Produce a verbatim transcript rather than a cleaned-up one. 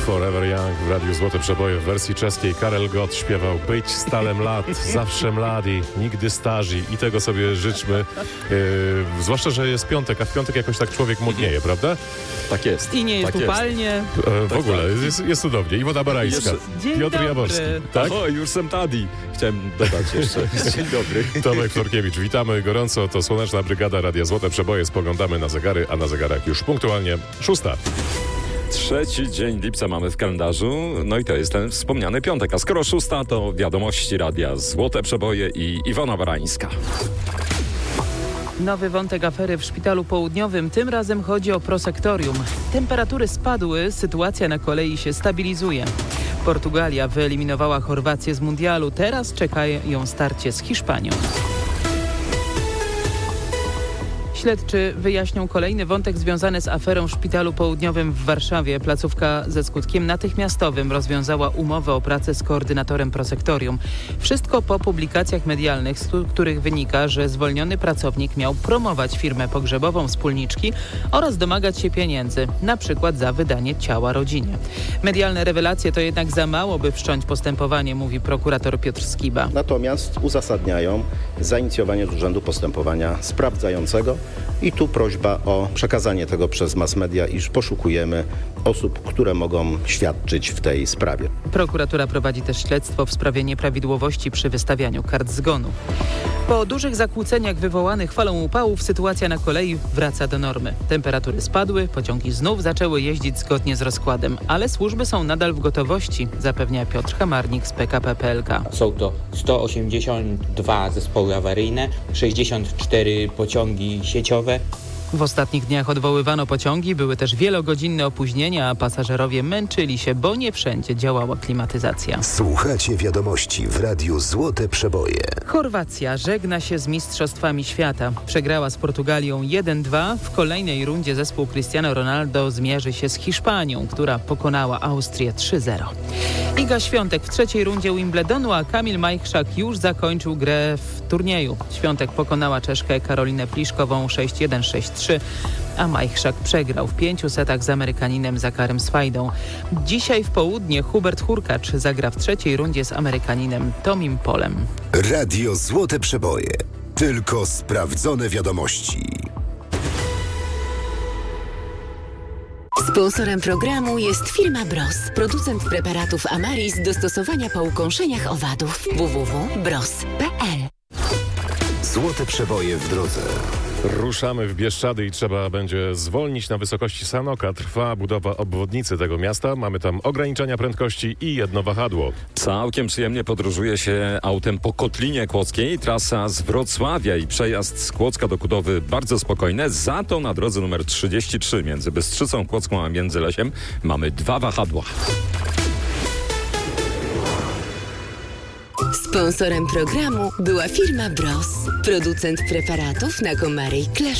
Forever Young w Radiu Złote Przeboje w wersji czeskiej. Karel Gott śpiewał być stale mlad, zawsze mladi, nigdy starzy i tego sobie życzmy. Yy, zwłaszcza, że jest piątek, a w piątek jakoś tak człowiek modnieje, prawda? Tak jest. I nie jest tak upalnie. Jest. E, w tak, ogóle tak. Jest, jest cudownie. Iwona Barańska, Dzień Piotr dobry. Jaworski. Tak? O, już sem tadi. Chciałem dodać jeszcze. Dzień dobry. Tomek Florkiewicz, witamy gorąco. To Słoneczna Brygada Radia Złote Przeboje. Spoglądamy na zegary, a na zegarach już punktualnie szósta. Trzeci dzień lipca mamy w kalendarzu, no i to jest ten wspomniany piątek. A skoro szósta, to wiadomości Radia Złote Przeboje i Iwona Barańska. Nowy wątek afery w Szpitalu Południowym. Tym razem chodzi o prosektorium. Temperatury spadły, sytuacja na kolei się stabilizuje. Portugalia wyeliminowała Chorwację z mundialu. Teraz czeka ją starcie z Hiszpanią. Śledczy wyjaśnią kolejny wątek związany z aferą w Szpitalu Południowym w Warszawie. Placówka ze skutkiem natychmiastowym rozwiązała umowę o pracę z koordynatorem prosektorium. Wszystko po publikacjach medialnych, z których wynika, że zwolniony pracownik miał promować firmę pogrzebową wspólniczki oraz domagać się pieniędzy, na przykład za wydanie ciała rodzinie. Medialne rewelacje to jednak za mało, by wszcząć postępowanie, mówi prokurator Piotr Skiba. Natomiast uzasadniają zainicjowanie z urzędu postępowania sprawdzającego i tu prośba o przekazanie tego przez mass media, iż poszukujemy osób, które mogą świadczyć w tej sprawie. Prokuratura prowadzi też śledztwo w sprawie nieprawidłowości przy wystawianiu kart zgonu. Po dużych zakłóceniach wywołanych falą upałów sytuacja na kolei wraca do normy. Temperatury spadły, pociągi znów zaczęły jeździć zgodnie z rozkładem, ale służby są nadal w gotowości, zapewnia Piotr Hamarnik z P K P P L K. Są to sto osiemdziesiąt dwa zespoły awaryjne, sześćdziesiąt cztery pociągi sieciowe. W ostatnich dniach odwoływano pociągi, były też wielogodzinne opóźnienia, a pasażerowie męczyli się, bo nie wszędzie działała klimatyzacja. Słuchacie wiadomości w Radiu Złote Przeboje. Chorwacja żegna się z Mistrzostwami Świata. Przegrała z Portugalią jeden dwa. W kolejnej rundzie zespół Cristiano Ronaldo zmierzy się z Hiszpanią, która pokonała Austrię trzy zero. Iga Świątek w trzeciej rundzie Wimbledonu, a Kamil Majchrzak już zakończył grę w turnieju. Świątek pokonała Czeszkę Karolinę Pliszkową sześć jeden sześć trzy, a Majchrzak przegrał w pięciu setach z Amerykaninem Zakarem Swajdą. Dzisiaj w południe Hubert Hurkacz zagra w trzeciej rundzie z Amerykaninem Tomim Polem. Radio Złote Przeboje. Tylko sprawdzone wiadomości. Sponsorem programu jest firma Bros, producent preparatów Amaris do stosowania po ukąszeniach owadów. w w w kropka bros kropka p l. Złote Przeboje w drodze. Ruszamy w Bieszczady i trzeba będzie zwolnić na wysokości Sanoka. Trwa budowa obwodnicy tego miasta. Mamy tam ograniczenia prędkości i jedno wahadło. Całkiem przyjemnie podróżuje się autem po Kotlinie Kłodzkiej. Trasa z Wrocławia i przejazd z Kłodzka do Kudowy bardzo spokojne. Za to na drodze numer trzydzieści trzy między Bystrzycą Kłodzką a Międzylesiem mamy dwa wahadła. Sponsorem programu była firma Bros, producent preparatów na komary i kleszcze.